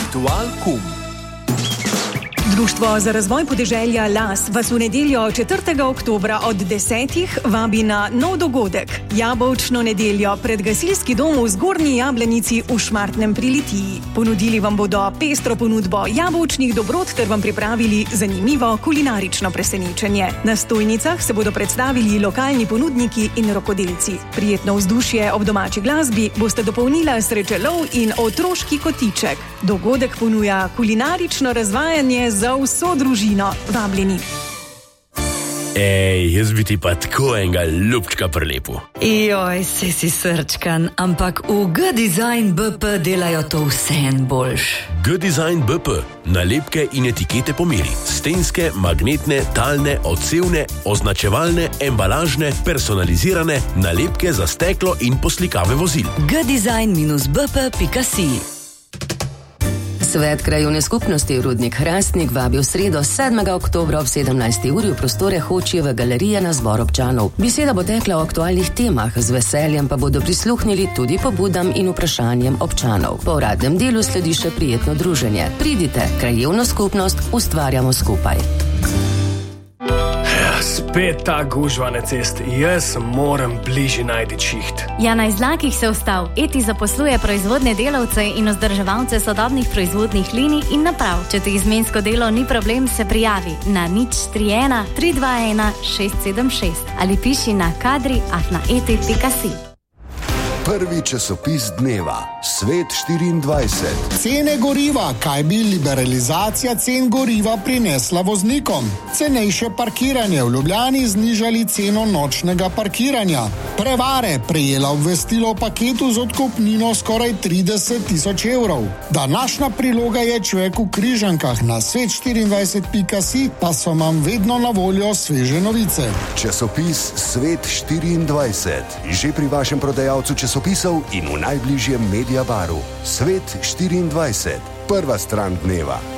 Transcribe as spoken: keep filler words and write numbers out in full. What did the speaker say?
Ritual kum. Društvo za razvoj podeželja Las vas v nedeljo četrtega oktobra od desetih vabi na nov dogodek, Jabolčno nedeljo pred gasilski dom v Zgornji Jablanici v Šmartnem pri Litiji. Ponudili vam bodo pestro ponudbo jabolčnih dobrot ter vam pripravili zanimivo kulinarično presenečenje. Na stojnicah se bodo predstavili lokalni ponudniki in rokodelci. Prijetno vzdušje ob domači glasbi boste dopolnila srečelov in otroški kotiček. Dogodek ponuja kulinarično razvajanje za vso družino. Vabljeni. Ej, jaz bi ti pa tako enega ljubčka prelepu. Joj, se si srčkan, ampak v G-Design B P delajo to vse en boljš. G-Design B P. Nalepke in etikete po meri. Stenske, magnetne, talne, odsevne, označevalne, embalažne, personalizirane, nalepke za steklo in poslikave vozil. G-Design B P pika si. Svet krajevne skupnosti Rudnik Hrastnik vabi v sredo sedmega oktobra ob sedemnajsti uri v prostore Hočijeve galerije na zbor občanov. Beseda bo tekla o aktualnih temah, z veseljem pa bodo prisluhnili tudi pobudam in vprašanjem občanov. Po uradnem delu sledi še prijetno druženje. Pridite, krajevno skupnost ustvarjamo skupaj. Spet ta gužva na cesti. Jaz moram bližje najti šiht. Ja, na izlakih se vstav. Eti zaposluje proizvodne delavce in vzdrževalce sodobnih proizvodnih linij in naprav. Če ti izmensko delo ni problem, se prijavi na nič tri ena tri dva ena šest sedem šest ali piši na kadri afna eti pika si. Prvi časopis dneva, Svet štiriindvajset. Cene goriva, kaj bi liberalizacija cen goriva prinesla voznikom? Cenejše parkiranje, v Ljubljani znižali ceno nočnega parkiranja. Prevare, prejela obvestilo o paketu z odkupnino skoraj trideset tisoč evrov. Današnja priloga je Človek v Križankah, na svet štiriindvajset pika si pa so vam vedno na voljo sveže novice. Časopis Svet štiriindvajset, že pri vašem prodajalcu časopisov in v najbližjem Mediabaru. Svet štiriindvajset, prva stran dneva.